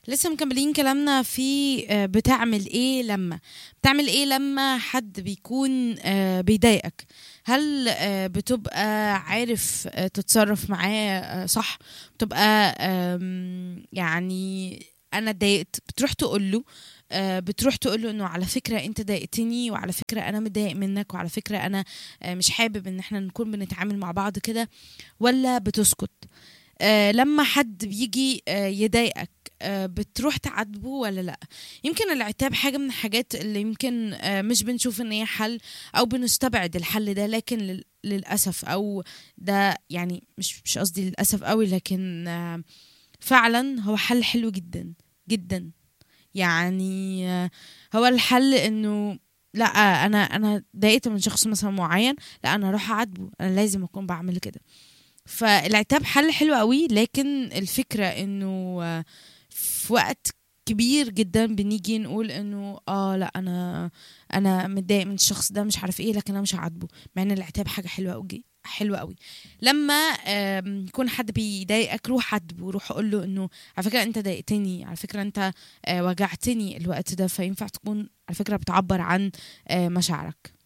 لسه مكملين كلامنا في بتعمل ايه لما حد بيكون بيضايقك. هل بتبقى عارف تتصرف معاه صح؟ بتبقى يعني انا اتضايقت بتروح تقول له، بتروح تقول له انه على فكره انت ضايقتني، وعلى فكره انا متضايق منك، وعلى فكره انا مش حابب ان احنا نكون بنتعامل مع بعض كده، ولا بتسكت؟ لما حد بيجي يضايقك، بتروح تعاتبه ولا لا؟ يمكن العتاب حاجة من الحاجات اللي يمكن مش بنشوف ان هي حل، او بنستبعد الحل ده، لكن للأسف، او ده يعني مش قصدي للأسف قوي، لكن فعلا هو حل حلو جدا جدا. يعني هو الحل انه لا، انا ضايقت من شخص مثلا معين، لا انا اروح اعاتبه، انا لازم اكون بعمل كده. فالعتاب حل حلو قوي، لكن الفكرة انه في وقت كبير جدا بنيجي نقول انه لا انا متضايق من الشخص ده، مش عارف ايه، لكن انا مش هعاتبه، مع ان العتاب حاجة حلوة قوي حلوة قوي. لما يكون حد بيضايقك، روح عاتبه، روح قول له انه على فكرة انت ضايقتني، على فكرة انت وجعتني الوقت ده، فينفع تكون على فكرة بتعبر عن مشاعرك.